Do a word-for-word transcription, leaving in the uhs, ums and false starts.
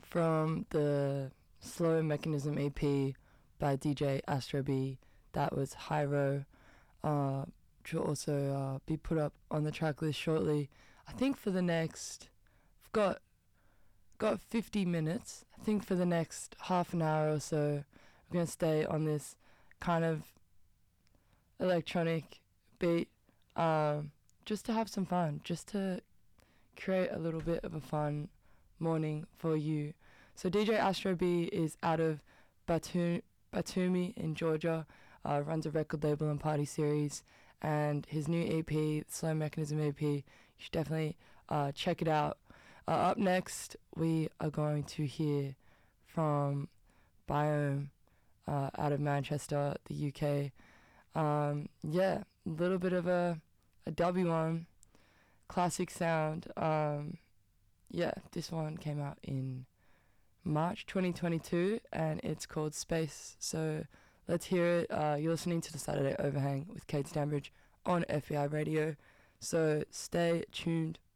from the Slow Mechanism E P by D J Astro B. That was Hyro, uh, which will also uh, be put up on the track list shortly. I think for the next, I've got got fifty minutes. I think for the next half an hour or so, we're going to stay on this kind of electronic beat, um, just to have some fun, just to create a little bit of a fun morning for you. So D J Astro B is out of Batu- Batumi in Georgia, uh, runs a record label and party series, and his new E P, Slow Mechanism E P, you should definitely uh, check it out. Uh, up next, we are going to hear from Biome uh, out of Manchester, the U K. Um, yeah, a little bit of a, a W one, classic sound. Um, yeah, this one came out in March twenty twenty-two, and it's called Space. So let's hear it. Uh, you're listening to the Saturday Overhang with Kate Stanbridge on F B I Radio. So stay tuned.